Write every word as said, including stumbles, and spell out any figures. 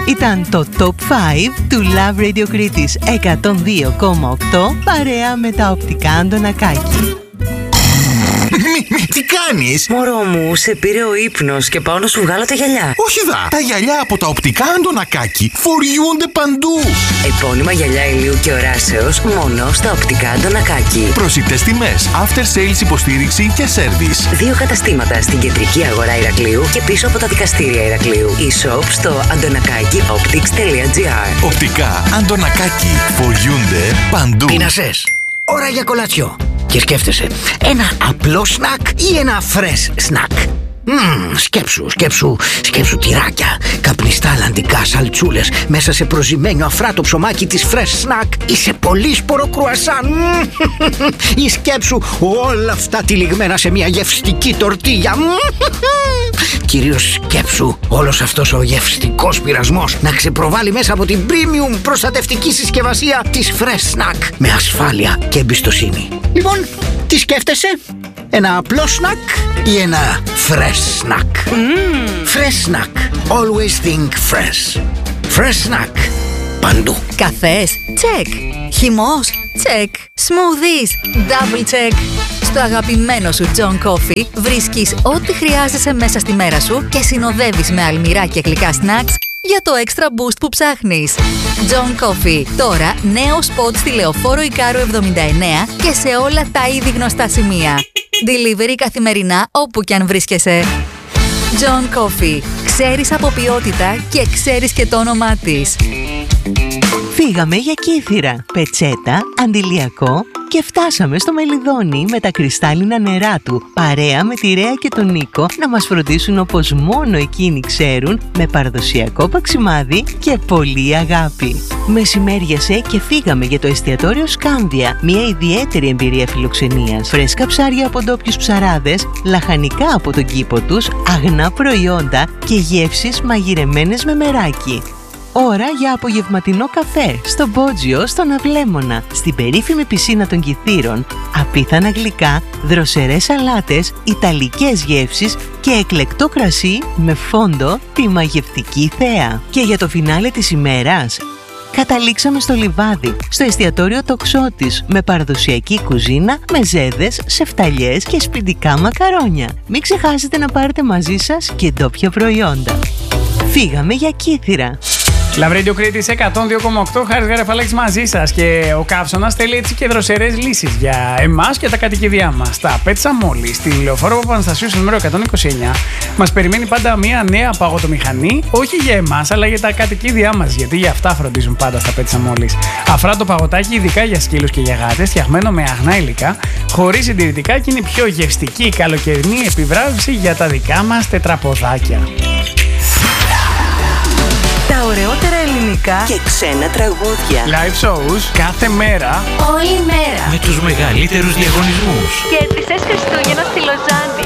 Ήταν το Top πέντε του Love Radio Κρήτης εκατόν δύο κόμμα οκτώ παρέα με τα οπτικά Αντωνακάκη. Τι κάνεις? Μωρό μου, σε πήρε ο ύπνος και πάω να σου βγάλω τα γυαλιά. Όχι δα, τα γυαλιά από τα οπτικά Αντωνακάκη φοριούνται παντού. Επώνυμα γυαλιά ηλίου και οράσεως μόνο στα οπτικά Αντωνακάκη. Προσιτές τιμές, after sales υποστήριξη και service. Δύο καταστήματα στην κεντρική αγορά Ηρακλείου και πίσω από τα δικαστήρια Ηρακλείου. E-shop στο αντωνακάκι optics τελεία gr. Οπτικά Αντωνακάκη φοριούνται παντού. Πίνασες, ώρα για κολατσιό. Και σκέφτεσαι, ένα απλό σνακ ή ένα fresh σνακ? Mm, σκέψου, σκέψου, σκέψου τυράκια, καπνιστά αλλαντικά σαλτσούλες μέσα σε προζυμένιο αφράτο ψωμάκι της fresh snack ή σε πολύ σπορο κρουασάν. Ή σκέψου όλα αυτά τυλιγμένα σε μια γευστική τορτίγια. Κυρίως σκέψου όλος αυτός ο γευστικός πειρασμός να ξεπροβάλλει μέσα από την premium προστατευτική συσκευασία της fresh snack με ασφάλεια και εμπιστοσύνη. Λοιπόν, τι σκέφτεσαι? Ένα απλό σνακ ή ένα fresh snack? Mm. Fresh snack. Always think fresh. Fresh snack. Παντού. Καφές? Check. Χυμός? Check. Smoothies? Double check. Στο αγαπημένο σου John Coffee βρίσκεις ό,τι χρειάζεσαι μέσα στη μέρα σου και συνοδεύεις με αλμυρά και γλυκά snacks για το extra boost που ψάχνεις. John Coffee. Τώρα νέο σποτ στη Λεωφόρο Ικάρου εβδομήντα εννέα και σε όλα τα ήδη γνωστά σημεία. Delivery καθημερινά όπου κι αν βρίσκεσαι. John Coffee. Ξέρεις από ποιότητα και ξέρεις και το όνομά της. Φύγαμε για Κύθυρα, Πετσέτα, Αντιλιακό και φτάσαμε στο Μελιδόνι με τα κρυστάλλινα νερά του, παρέα με τη Ρέα και τον Νίκο να μας φροντίσουν όπως μόνο εκείνοι ξέρουν, με παραδοσιακό παξιμάδι και πολλή αγάπη. Μεσημέριασε και φύγαμε για το εστιατόριο Σκάνδια, μια ιδιαίτερη εμπειρία φιλοξενίας. Φρέσκα ψάρια από ντόπιους ψαράδες, λαχανικά από τον κήπο τους, αγνά προϊόντα και γεύσεις μαγειρεμένες με μεράκι. Ώρα για απογευματινό καφέ στο Μπότζιο στον Αυλέμονα, στην περίφημη πισίνα των Κιθήρων, απίθανα γλυκά, δροσερές σαλάτες, ιταλικές γεύσεις και εκλεκτό κρασί με φόντο τη μαγευτική θέα. Και για το φινάλε της ημέρας, καταλήξαμε στο Λιβάδι, στο εστιατόριο Τοξότης, με παραδοσιακή κουζίνα, μεζέδες, σεφταλιές και σπιτικά μακαρόνια. Μην ξεχάσετε να πάρετε μαζί σας και ντόπια προϊόντα. Φύγαμε για Κύθυρα. Love Radio Κρήτης εκατόν δύο κόμμα οκτώ, Χάρης Γαρεφαλάκης μαζί σας και ο Καύσωνας θέλει έτσι και δροσερές λύσεις για εμάς και τα κατοικίδια μας. Τα Πέτσα Μόλι στην Λεωφόρο Παπαναστασίου στο νούμερο εκατόν είκοσι εννέα μας περιμένει πάντα μια νέα παγωτομηχανή, όχι για εμάς αλλά για τα κατοικίδια μας, γιατί για αυτά φροντίζουν πάντα στα Πέτσα Μόλι. Αφράτο παγωτάκι, ειδικά για σκύλους και για γάτες, φτιαγμένο με αγνά υλικά, χωρίς συντηρητικά και είναι η πιο γευστική καλοκαιρινή επιβράβευση για τα δικά μας τετραποδάκια. Τα ωραιότερα ελληνικά Και ξένα τραγούδια. Live shows κάθε μέρα, Όλη μέρα. με τους μεγαλύτερους διαγωνισμούς. Κέρδισες Χριστούγεννα στη Λοζάνη.